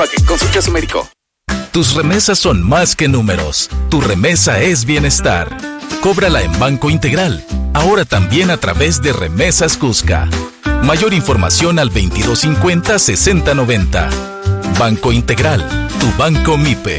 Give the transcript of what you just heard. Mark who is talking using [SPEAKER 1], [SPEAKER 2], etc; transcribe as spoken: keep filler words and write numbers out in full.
[SPEAKER 1] Consulte a su médico.
[SPEAKER 2] Tus remesas son más que números. Tu remesa es bienestar. Cóbrala en Banco Integral. Ahora también a través de Remesas Cusca. Mayor información al veintidós cincuenta, sesenta noventa. Banco Integral, tu banco MIPE.